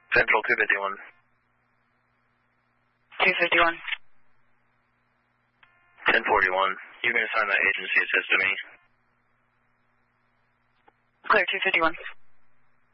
Central 251. 251. 1041. You can assign that agency assist to me. Clear 251.